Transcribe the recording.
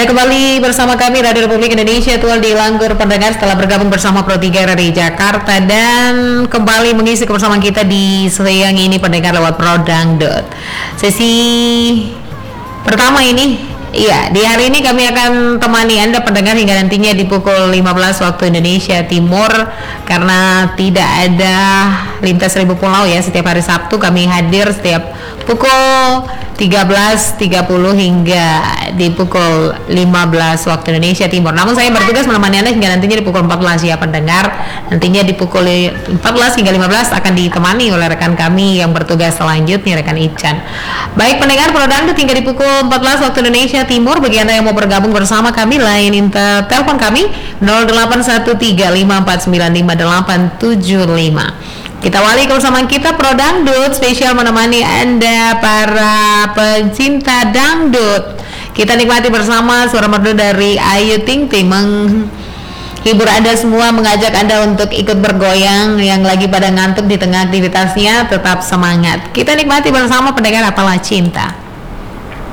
Anda kembali bersama kami Radio Republik Indonesia Tual di Langgur pendengar setelah bergabung bersama Pro 3 dari Jakarta dan kembali mengisi kebersamaan kita di siang ini pendengar lewat Pro Dangdut. Sesi pertama ini, iya, di hari ini kami akan temani Anda pendengar hingga nantinya di pukul 15 waktu Indonesia Timur karena tidak ada lintas seribu pulau ya. Setiap hari Sabtu kami hadir setiap pukul 13.30 hingga di pukul 15 waktu Indonesia Timur. Namun saya bertugas menemani Anda hingga nantinya di pukul 14 ya pendengar. Nantinya di pukul 14 hingga 15 akan ditemani oleh rekan kami yang bertugas selanjutnya, rekan Ican. Baik pendengar Pro Dangdut hingga di pukul 14 waktu Indonesia Timur. Bagi Anda yang mau bergabung bersama kami, layanin telepon kami 081354955875. Kita awali kebersamaan kita Pro Dangdut spesial menemani Anda para pencinta dangdut. Kita nikmati bersama suara merdu dari Ayu Ting Ting menghibur Anda semua, mengajak Anda untuk ikut bergoyang yang lagi pada ngantuk di tengah aktivitasnya. Tetap semangat. Kita nikmati bersama pendengar Apalah Cinta.